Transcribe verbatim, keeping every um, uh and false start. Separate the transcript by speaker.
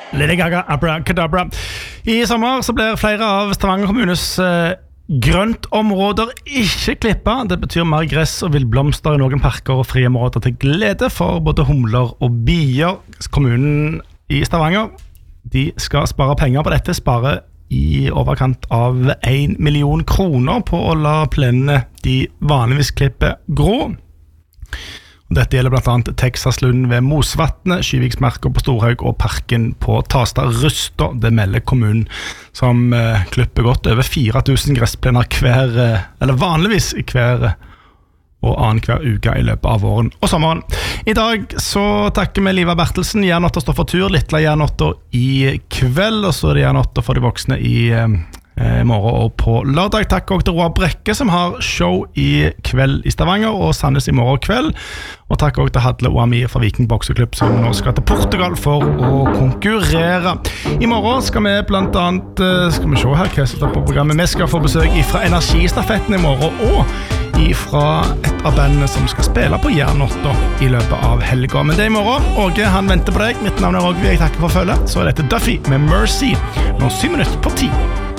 Speaker 1: Lady Gaga, abracadabra. I sommer så blir flere av Stavanger kommunes eh, grøntområder ikke klippet. Det betyr mer gress og vildblomster i noen parker og friområder til glede for både humler og bier. Kommunen i Stavanger, de skal spare penger på dette, spare i overkant av en million kroner på å la plenene de vanligvis klipper grå. Dette gjelder blant annet Texaslund ved Mosvatnet, Skyviksmerker på Storhaug og parken på Tastad Ruster. Det melder kommunen, som eh, klipper godt over fire tusen gressplener hver, eh, eller vanligvis hver og annen hver uke i løpet av våren og sommeren. I dag så takker vi Liva Bertelsen. Jernotter står for tur, Littla Jernotter i kveld, og så er det Jernotter for de voksne i eh, morgen og på lørdag. Takk også til Roar Brekke, som har show i kveld i Stavanger og Sandnes i morgen kveld. Og takk også til Hadle og Amir fra Viking Bokseklubb, som nå skal til Portugal for å konkurrere. I morgen skal vi blant annet, skal vi se her hva som står på programmet, vi skal få besøk fra Energistafetten i morgen, og fra et av bandene som skal spille på Jernotter i løpet av helga. Men det er i morgen. Åge, han venter på deg. Mitt navn er Åge, jeg takker for følget. Så er dette Duffy med Mercy. Nå syv minutter på ti.